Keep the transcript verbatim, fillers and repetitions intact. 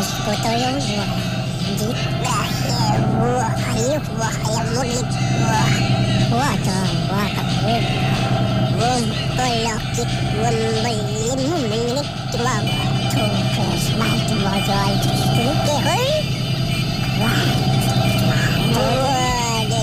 Kotoyo wajib wahai wahai murid wadah wakabur pelakit membeli memiliki lawa tukar semacam wajah itu ke